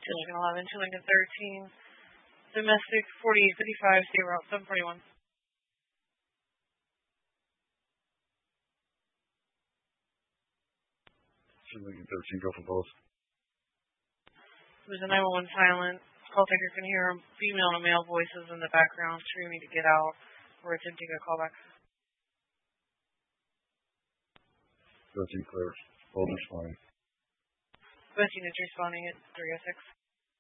2 Lincoln 11, 2 Lincoln 13. Domestic 4855, state route 741. 2 Lincoln 13, go for both. There's a 911 silent. Call taker can hear female and male voices in the background screaming to get out or attempting a callback. 13 clear. Both responding. Best units responding at 306.